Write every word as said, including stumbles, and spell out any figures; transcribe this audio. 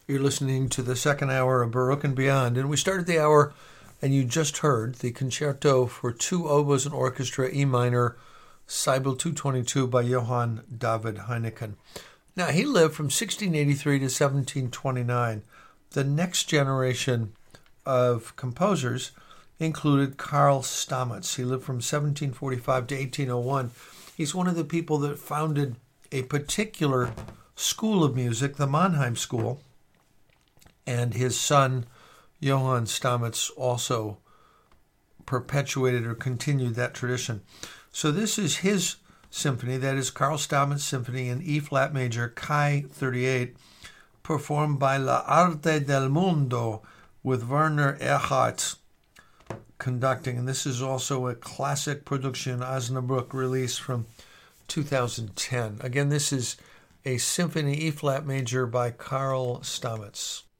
You're listening to the second hour of Baroque and Beyond, and we started the hour, and you just heard the Concerto for Two Oboes and Orchestra, E minor, Seibel two twenty-two by Johann David Heineken. Now, he lived from sixteen eighty-three to seventeen twenty-nine. The next generation of composers included Karl Stamitz. He lived from seventeen forty-five to eighteen oh one. He's one of the people that founded a particular school of music, the Mannheim School, and his son, Johann Stamitz, also perpetuated or continued that tradition. So this is his symphony, that is Karl Stamitz Symphony in E-flat major, Kai thirty-eight, performed by La Arte del Mundo with Werner Erhardt conducting. And this is also a classic production, Osnabrück release from two thousand ten. Again, this is a symphony E-flat major by Karl Stamitz.